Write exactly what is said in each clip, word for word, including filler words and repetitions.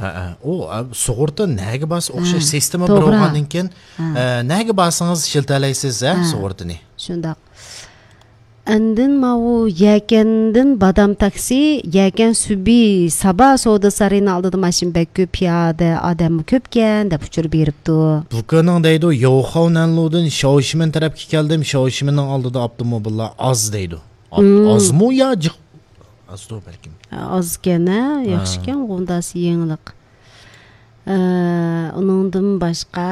Ha, o sug'urta nega bas o'xshash sistema bir bo'lgandan keyin nega basangiz shiltalaysiz a sug'urtani. Shundoq. Andin mau yakendin badam taksi, yaken subi sabah soda sarayının aldığı maşin bek köp piyade, adam köpken deb uçur beripti. Bu ko'ning deydi, Yo'xovnanludin Shoishimin tarafga keldim, Shoishiminning oldida avtomobillar az deydi. Azmi yo jiq? Azdo balkim. Azken, yaxshiken, undasi yenglik. Onundan başqa.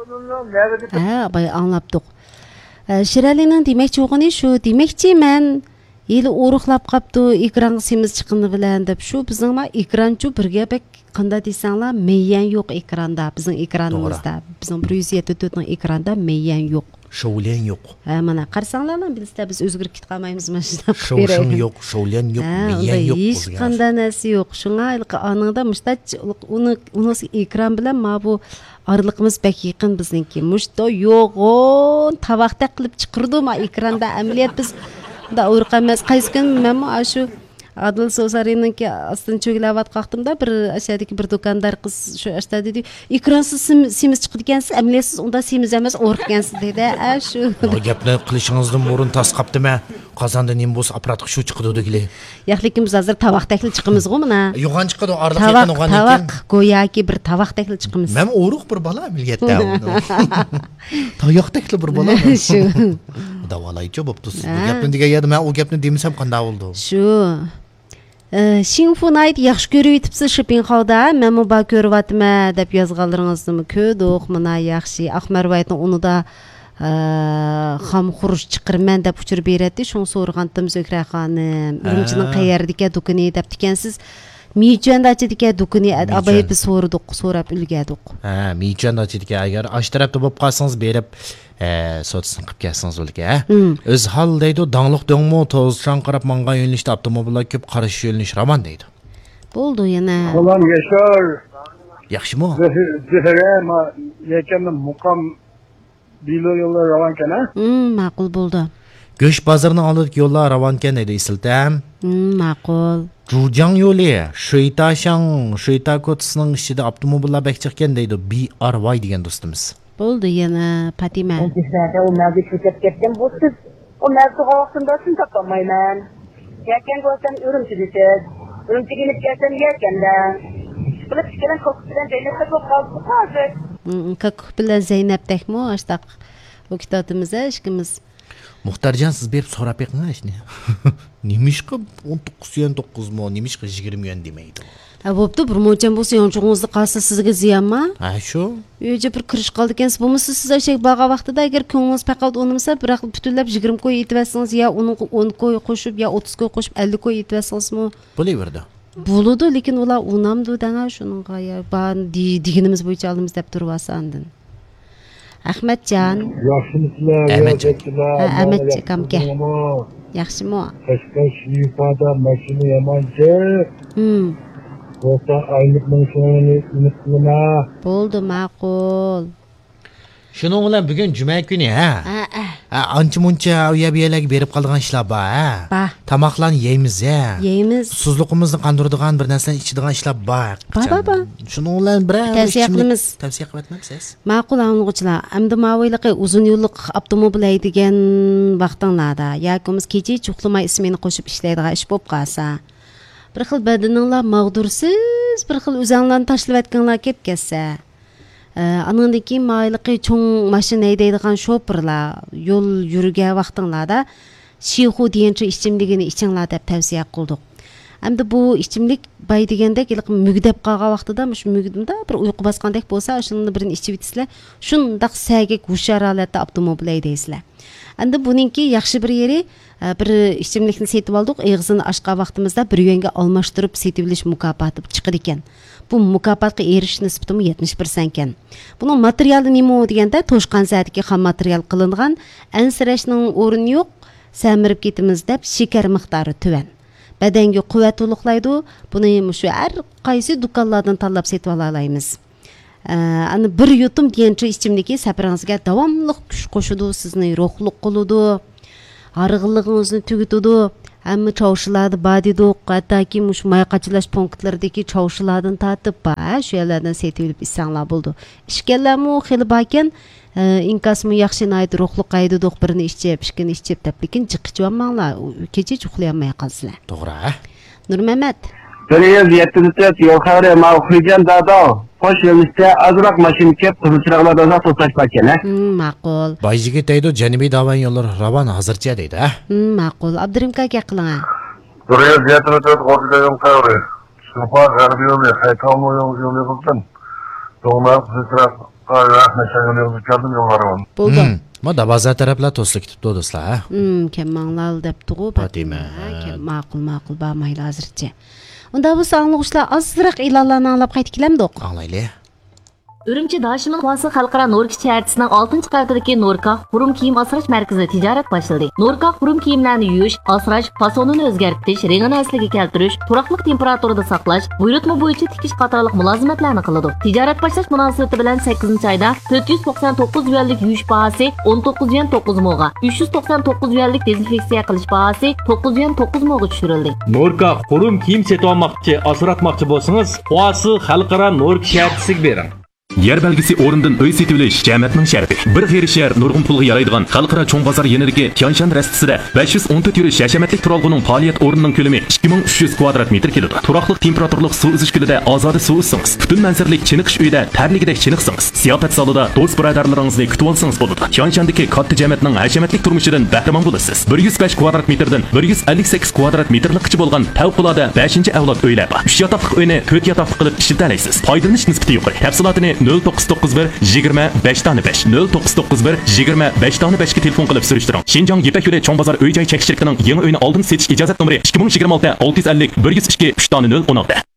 Ha, bay anlaptık. Şiralining demakchi o'g'ini shu, demakchi men yili o'ruqlab qapti, ekran semiz chiqindi bilan deb shu bizning ekranchu birga bek qanday desanglar, meyan yo'q ekranda, bizning ekranimizda. Bizning bir yuz yetmish to'rt ning ekranda meyan yo'q. Shovlen yo'q. Ha, mana qarsanglar, bizda biz o'zgarib ketqolmaymiz mana shunday. Shovshin yo'q, shovlen yo'q, meyan yo'q. Hech qanday narsa yo'q. Shunga aningda mushtach uni uni ekran bilan ma bu araliqimiz bek yaqin bizniki. Mushto yo'g'on tavaqda qilib chiqirdi ma ekranda amaliyot biz da o'rqamas qaysi kun men shu Adil Sosarininki astın cho'glavot qaqtimda bir aşağıdaki bir do'kondor qiz shu ashta dedi, ekransiz semiz chiqdi ekansiz, amaliyatsiz unda semiz emas o'rqgansiz dedi. A shu. Bu gapni qilishingizdan burun tas qaptimi? Qozonda nim bo'lsa apparatga shu chiqdi degili. Yo'q, lekin biz hozir tavoqdakli chiqamiz-ku mana. Yo'g'on chiqadi, arliq yaqin o'g'an ekan. Tavoq go'yoki bir tavoqdakli chiqamiz. Men o'ruq bir bola amaliyotda. Tayoqdakli bir bola. Shu. Davolaychi bo'pti. Bu gapni degan edi, men u gapni demasam qanday bo'ldi? Shu. Shinfunayt yaxshi ko'rib yetibsiz Shoppingholda, men bu ba ko'ryapman deb yozganlaringizni ko'rdik. Mana yaxshi Ahmarvaytning unida xam xuruj chiqirman deb uchirib beradi. Shuni so'rgandim Zo'kra xonim. Urumchining qayerdagi do'koni deb ekansiz. Michandachidagi do'koni abay biz so'radik, so'rab ulgadik. Ha, Michandachidagi agar ash tarafda bo'lib qolsangiz berib so'tsin qilib kelsangiz o'lga. O'z hol deydi, dangliq dongmo to'zchan qarab mangan yo'nalishda avtomobillar ko'p qarish yo'nalish roman deydi. Bo'ldi yana. Qo'lam yashar. Yaxshimi? Zehra ma yakanni muqam bilo yo'llar ravon kana? Hmm, ma'qul bo'ldi. Go'sht bozorining oldidagi yo'llar ravon kan deydi isiltam. Hmm, ma'qul. Jujang yo'li, Shoitashang, Shoitakotning ichida avtomobillar bek chiqqan deydi. B R Y degan do'stimiz. Bo'ldi yana Fatima. Sizlarda u narsa ko'chib ketgan bo'lsiz. O narsa vaqtida shuni topolmayman. Yakan bo'lsam Urumchidasiz. Urumchiga kelib kelsam yakanda. Qilib chiqqan ko'kdan Zaynabga ko'p qoldi hozir. Ko'k bilan Zaynabdakmi ashtaq o'kitotimizda ishkimiz. Muhtarjon siz berib so'rab beqing ishni. Nimishqa o'n to'qqiz yon to'qqiz mo, nimishqa yigirma yon demaydi. Ha, bo'pti, bir mo'lcham bo'lsa yonchug'ingizni qolsa sizga ziyonmi? Ha, shu. Uyga bir kirish qoldi ekansiz, bo'lmasa siz o'sha baqa vaqtida agar ko'nglingiz paqat o'nimsa, biroq butunlab yigirma qo'y yetibasiz, yo o'n qo'y qo'shib, yo o'ttiz qo'y qo'shib ellik qo'y yetibasizmi? Bo'laverdi. Bo'ladi, lekin ular unamdi danga shuningga ya, ban deganimiz bo'yicha olamiz deb turibasandin. Ahmadjon. Yaxshimisizlar? Ahmadjon. Ha, Ahmadjon kamga. Yaxshimi? Qashqash ifada mashina yamanchi. Hmm. Bo'lsa aylik mashinalarni unutma. Bo'ldi, ma'qul. Shuning bilan bugun juma kuni ha. Ha, ha. Ancha-muncha uyabiyalarga berib qolgan ishlar bor ha. Bor. Tamoqlarni yeymiz ha. Yeymiz. Susuzligimizni qondiradigan bir narsalarni ichadigan ishlar bor. Bor, bor. Shuning bilan bir tavsiya qilamiz. Tavsiya qilyapsiz? Ma'qul anglag'uchilar. Hamda ma'voyliqi uzun yo'llik avtomobil haydigan vaqtinglarda yoki kecha chuqlama ismini qo'shib ishlaydigan ish bo'lib qolsa, bir xil badaninglar mag'dursiz, bir xil o'zinglarni tashlab aytganlar kelib kelsa, andan keyin ma'voyliqi cho'ng mashina haydaydigan shoferlar yo'l yurgan vaqtinglarda shihu degancha ichimligini ichinglar deb tavsiya qildik. Hamda bu ichimlik bay degandek mugdab qolgan vaqtida shu mugdimda bir uyqu bosgandek bo'lsa, shuni birini ichib bitisizlar, shundaq sagak hushyor holatda avtomobil haydaysizlar. Endi buningki yaxshi bir yeri, bir ichimlikni setib oldik, og'zini ochgan vaqtimizda bir yonga almashtirib setib olish mukofoti chiqadi ekan. Bu mukofotga erishish nisbati yetmish foiz ekan. Buning materiali nima deganda, to'shqan zadagi xam material qilingan, ansirashning o'rni yo'q, samirib ketimiz deb shakar miqdori tuvan. Badanga quvvat to'liqlaydi. Buni shu har qaysi do'konlardan tanlab setib ola olamiz. Ani bir yutum degancha ichimlikka safaringizga davomli kuch qo'shadi, sizni ruhliq qiladi, arig'ligingizni tugitadi. Hamma çavuşlarda badidoq, hattoki mush mayqachilash punktlaridagi çavuşlardan tatib ba, shu yerlardan setilib isanglar bo'ldi. Ishkanlarmi xili bakan, inkasmi yaxshi nayt ruhli qaydidoq birini ishchib, ishkini ishchib deb, lekin jiqqichvanmanglar, kecha uxlayolmay qolsizlar. To'g'ri. Nurmamat. bir yuz yetti to'rt yo'l xavri ma'quligan dado. Qo'sh yo'lda azroq mashina kelib qizilchiroqlardan to'xtash ekan. Hmm, ma'qul. Bayjigit deydi, Janubiy davan yo'llari ravon hozircha deydi, ha? Hmm, ma'qul. Abdurim kaka qiling. bir yuz yetti to'rt qo'yilgan xavri. Supa g'arbiy yo'li, haykalmo yo'li bo'lgan. To'g'ri, qizilchiroq bo'ldi. Ma dabaza taraflar to'slik tutdi do'stlar, ha? Hmm, kemmanglar deb turib, Fatima. Ma'qul, ma'qul, barmayli hozircha. Unda bu sog'liqlar ozroq e'lonlarni anglab qaytib kelamdiq. Anglayli. Ürümçi Daşımın Kuası Xalqara Norka şəhərçisinin altıncı qavatidagi Norka Xurum kiyim asrash markazida tijorat başladı. Norka Xurum kiyimlarni yuyish, asrash, fasonini o'zgartirish, rangini asliga keltirish, turaqliq temperaturada saqlash, buyurtma bo'yicha tikish qatorliq mulozimatlarni qiladi. Tijorat boshlash munosabati bilan sakkizinchi oyda to'rt yuz to'qson to'qqiz yuanlik yuyish bahasi o'n to'qqiz yuan to'qqiz mo'ga, uch yuz to'qson to'qqiz yuanlik dezinfeksiya qilish bahasi to'qqiz yuan to'qqiz mo'ga tushirildi. Norka Xurum kiyim setib olmoqchi, asratmoqchi bo'lsangiz, Kuası Xalqara Norka şəhərçisiga bering. Yer belgisi o'rindan uy setilish jamiyatning sharafi. Bir xeyri shahar nurg'un pulga yaraydigan xalqaro cho'ng bozor yenidagi Tianshan rastisida besh yuz o'n to'rt yurish hashamatlik turalg'uning faoliyat o'rnining ko'lami ikki ming uch yuz kvadrat metr keladi. Turaqliq temperaturli suv izish kulida ozoda suv ichsangiz, butun manzaralik chiniqish uyida tarligidek chiniqsangiz, ziyofat zalida do'st birodarlaringizni kutib olsangiz bo'ladi. Tianshandagi katta jamiyatning hashamatlik turmushidan bahramon bo'lasiz. bir yuz besh kvadrat metrdan bir yuz ellik sakkiz kvadrat metrlikcha bo'lgan favqulodda beshinchi avlod uylar bor. uch yotoqli uyni to'rt yotoqli qilib ishlatalaysiz. Foydalanish nisbati yuqori. Tafsilotini nol to'qqiz to'qqiz bir yigirma besh besh nol to'qqiz to'qqiz bir yigirma besh besh ga telefon qilib surishtiring. Shinjong Yepak yo'li cho'ng bozor uy-joy chekishchiligining yangi uyini oldin setish ijozat nomeri ikki ming yigirma olti olti yuz ellik bir yuz ikki uch nol o'n olti.